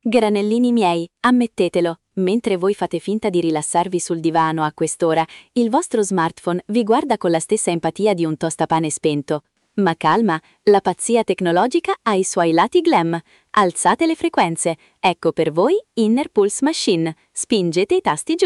Granellini miei, ammettetelo, mentre voi fate finta di rilassarvi sul divano a quest'ora, il vostro smartphone vi guarda con la stessa empatia di un tostapane spento. Ma calma, la pazzia tecnologica ha i suoi lati glam. Alzate le frequenze, ecco per voi Inner Pulse Machine, spingete i tasti giusti.